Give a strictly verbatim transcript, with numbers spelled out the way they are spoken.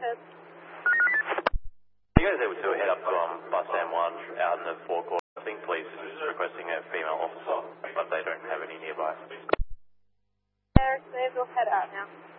ahead. Are you guys able to head up to um, bus M one out in the forecourt? I think police is requesting a female officer, but they don't have any nearby. Eric, they will head out now.